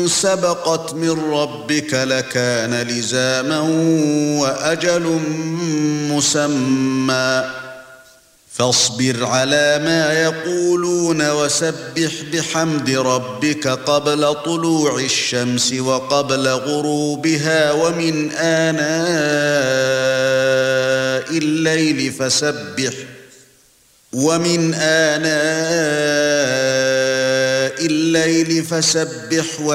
سبقت من ربك لكان لزاما وأجل مسمى فاصبر على ما يقولون وسبح بحمد ربك قبل طلوع الشمس وقبل غروبها ومن آناء الليل فسبح